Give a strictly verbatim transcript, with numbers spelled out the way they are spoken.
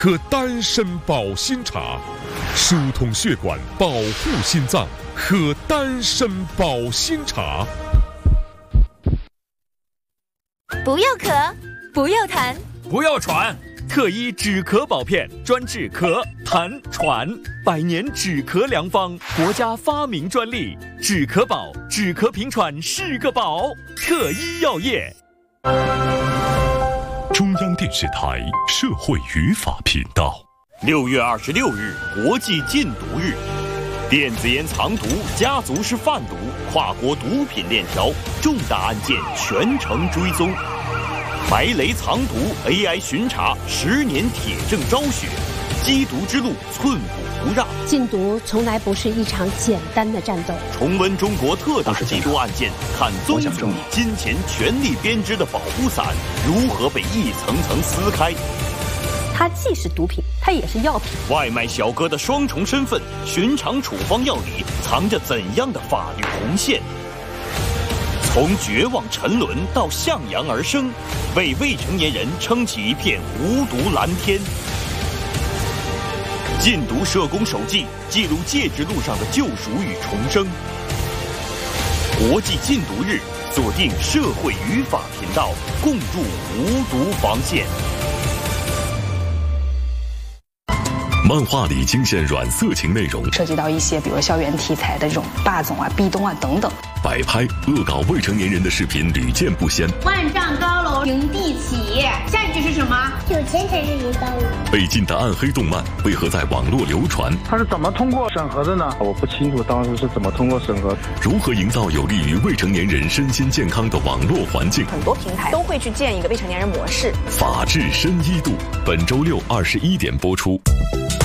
喝丹参保心茶，疏通血管，保护心脏，喝丹参保心茶。 不要咳，不要痰， 不要喘。特医止咳宝片，专治咳、痰、喘，百年止咳良方，国家发明专利。止咳宝，止咳平喘是个宝。特医药业。 中央电视台社会语法频道。 六月二十六日，国际禁毒日。电子烟藏毒，家族式贩毒，跨国毒品链条，重大案件全程追踪。白雷藏毒 A I 巡查，十年铁证昭雪，缉毒之路寸步不让。 禁毒从来不是一场简单的战斗。 重温中国特大缉毒案件，看宗族金钱权力编织的保护伞如何被一层层撕开。 它既是毒品，它也是药品。 外卖小哥的双重身份，寻常处方药里藏着怎样的法律红线？从绝望沉沦到向阳而生，为未成年人撑起一片无毒蓝天。禁毒社工手记记录戒指路上的救赎与重生。国际禁毒日，锁定社会语法频道，共筑无毒防线。 漫画里惊现软色情内容， 涉及到一些比如校园题材的这种霸总啊、壁咚啊等等。 摆拍恶搞未成年人的视频屡见不鲜。 万丈高楼平地起，下一句是什么？ 有钱才是领导我。 被禁的暗黑动漫为何在网络流传？ 它是怎么通过审核的呢？我不清楚当时是怎么通过审核。 如何营造有利于未成年人身心健康的网络环境？ 很多平台都会去建一个未成年人模式。 法治深一度，本周六二十一点播出。